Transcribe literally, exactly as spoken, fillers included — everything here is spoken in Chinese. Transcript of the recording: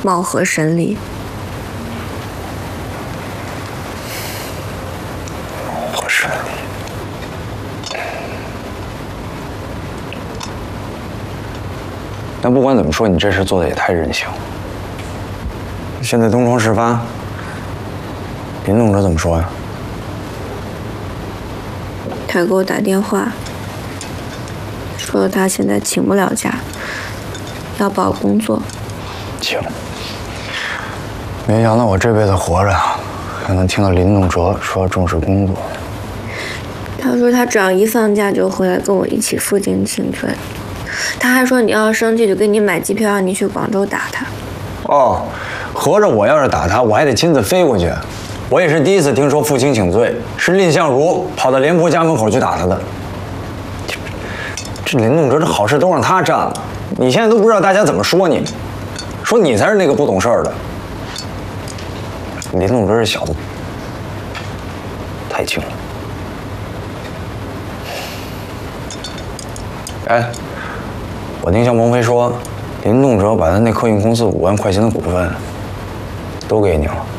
貌合神离。 貌合神离。但不管怎么说，你这事做的也太任性了。现在东窗事发，林总这怎么说呀？ 他给我打电话，说他现在请不了假，要保工作。 请。没想到我这辈子活着，还能听到林动哲说重视工作。 他说他只要一放假就回来跟我一起负荆请罪。他还说你要生气就给你买机票让你去广州打他。 哦，合着我要是打他，我还得亲自飞过去。我也是第一次听说负荆请罪，是蔺相如跑到廉颇家门口去打他的。这林动哲这好事都让他占了，你现在都不知道大家怎么说你，说你才是那个不懂事儿的。林动哲这小子太轻了。哎，我听向鹏飞说，林动哲把他那客运公司五万块钱的股份都给你了。